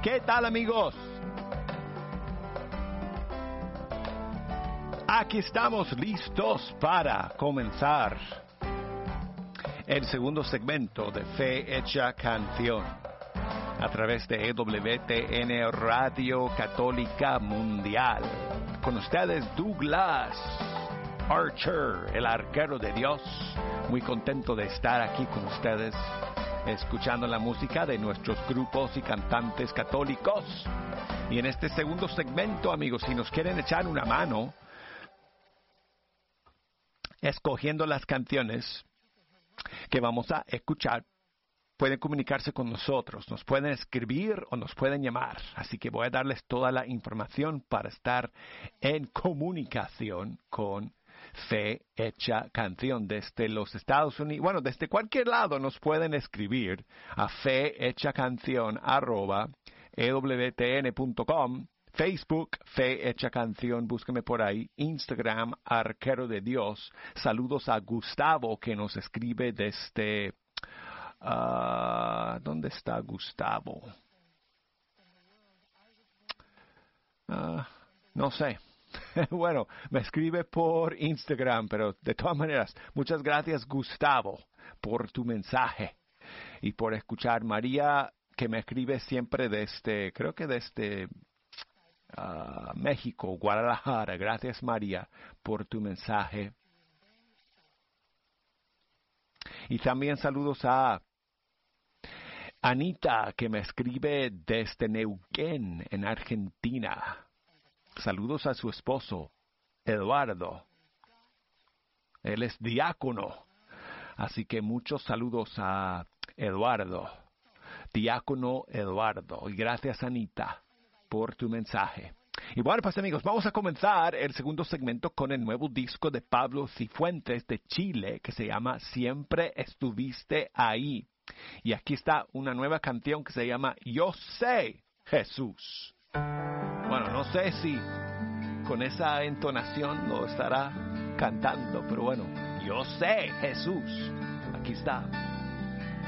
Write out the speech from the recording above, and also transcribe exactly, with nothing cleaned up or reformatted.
¿Qué tal, amigos? Aquí estamos listos para comenzar el segundo segmento de Fe Hecha Canción a través de E W T N Radio Católica Mundial. Con ustedes Douglas Archer, el arquero de Dios. Muy contento de estar aquí con ustedes, escuchando la música de nuestros grupos y cantantes católicos. Y en este segundo segmento, amigos, si nos quieren echar una mano escogiendo las canciones que vamos a escuchar, pueden comunicarse con nosotros, nos pueden escribir o nos pueden llamar. Así que voy a darles toda la información para estar en comunicación con Fe Hecha Canción desde los Estados Unidos. Bueno, desde cualquier lado nos pueden escribir a fehechacanción arroba ewtn punto com, Facebook Fe Hecha Canción, búsqueme por ahí, Instagram Arquero de Dios. Saludos a Gustavo que nos escribe desde uh, ¿dónde está Gustavo? Uh, no sé. Bueno, me escribe por Instagram, pero de todas maneras, muchas gracias, Gustavo, por tu mensaje y por escuchar. María, que me escribe siempre desde, creo que desde uh, México, Guadalajara. Gracias, María, por tu mensaje. Y también saludos a Anita, que me escribe desde Neuquén, en Argentina. Saludos a su esposo, Eduardo. Él es diácono. Así que muchos saludos a Eduardo. Diácono Eduardo. Y gracias, Anita, por tu mensaje. Y bueno, pues amigos, vamos a comenzar el segundo segmento con el nuevo disco de Pablo Cifuentes de Chile, que se llama Siempre Estuviste Ahí. Y aquí está una nueva canción que se llama Yo Sé, Jesús. Bueno, no sé si con esa entonación lo estará cantando, pero bueno, yo sé, Jesús. Aquí está.